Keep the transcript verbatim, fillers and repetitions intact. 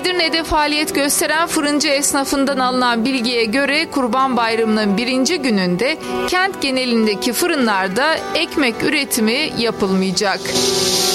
Edirne'de faaliyet gösteren fırıncı esnafından alınan bilgiye göre Kurban Bayramı'nın birinci gününde kent genelindeki fırınlarda ekmek üretimi yapılmayacak.